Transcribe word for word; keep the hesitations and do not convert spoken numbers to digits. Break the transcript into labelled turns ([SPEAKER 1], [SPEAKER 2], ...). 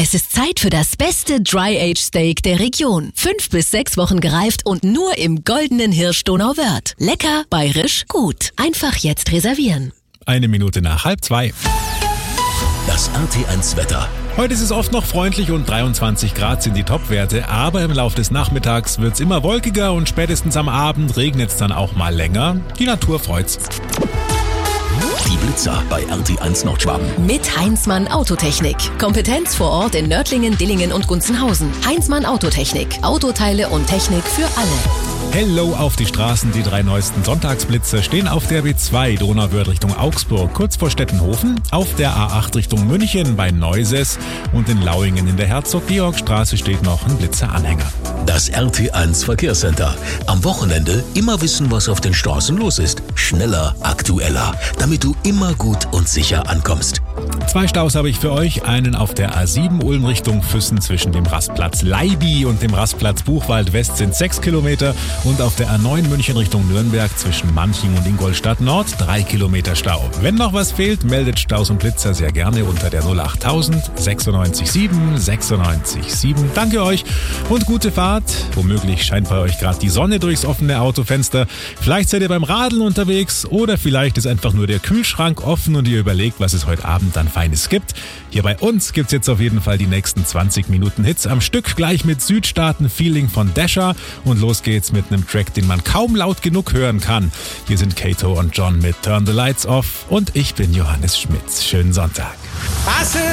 [SPEAKER 1] Es ist Zeit für das beste Dry-Age-Steak der Region. Fünf bis sechs Wochen gereift und nur im goldenen Hirsch Donauwörth. Lecker, bayerisch, gut. Einfach jetzt reservieren.
[SPEAKER 2] Eine Minute nach halb zwei.
[SPEAKER 3] Das R T eins Wetter.
[SPEAKER 2] Heute ist es oft noch freundlich und dreiundzwanzig Grad sind die Topwerte, aber im Laufe des Nachmittags wird's immer wolkiger und spätestens am Abend regnet's dann auch mal länger. Die Natur freut's.
[SPEAKER 3] Die Blitzer bei R T eins Nordschwaben.
[SPEAKER 1] Mit Heinzmann Autotechnik. Kompetenz vor Ort in Nördlingen, Dillingen und Gunzenhausen. Heinzmann Autotechnik. Autoteile und Technik für alle.
[SPEAKER 2] Hello auf die Straßen, die drei neuesten Sonntagsblitzer stehen auf der B zwei Donauwörth Richtung Augsburg, kurz vor Stettenhofen, auf der A acht Richtung München bei Neuses und in Lauingen in der Herzog-Georg-Straße steht noch ein Blitzeranhänger.
[SPEAKER 3] Das R T eins Verkehrscenter. Am Wochenende immer wissen, was auf den Straßen los ist. Schneller, aktueller, damit du immer gut und sicher ankommst.
[SPEAKER 2] Zwei Staus habe ich für euch. Einen auf der A sieben Ulm Richtung Füssen zwischen dem Rastplatz Leibi und dem Rastplatz Buchwald West sind sechs Kilometer und auf der A neun München Richtung Nürnberg zwischen Manching und Ingolstadt Nord drei Kilometer Stau. Wenn noch was fehlt, meldet Staus und Blitzer sehr gerne unter der null acht null null sechsundneunzig sieben sechsundneunzig sieben. Danke euch und gute Fahrt. Womöglich scheint bei euch gerade die Sonne durchs offene Autofenster. Vielleicht seid ihr beim Radeln unterwegs oder vielleicht ist einfach nur der Kühlschrank offen und ihr überlegt, was es heute Abend dann Feines gibt. Hier bei uns gibt's jetzt auf jeden Fall die nächsten zwanzig Minuten Hits am Stück, gleich mit Südstaaten-Feeling von Dasher und los geht's mit einem Track, den man kaum laut genug hören kann. Hier sind Kato und John mit Turn the Lights Off und ich bin Johannes Schmitz. Schönen Sonntag.